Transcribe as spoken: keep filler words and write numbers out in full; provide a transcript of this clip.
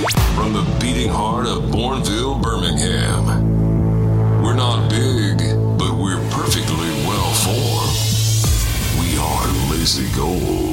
From the beating heart of Bournville, Birmingham. We're not big, but we're perfectly well formed. We are Lazy Gold.